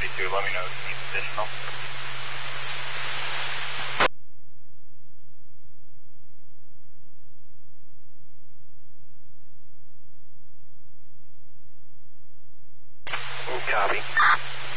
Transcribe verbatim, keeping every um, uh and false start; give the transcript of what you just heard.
eighty-two, let me know if you need additional. Copy.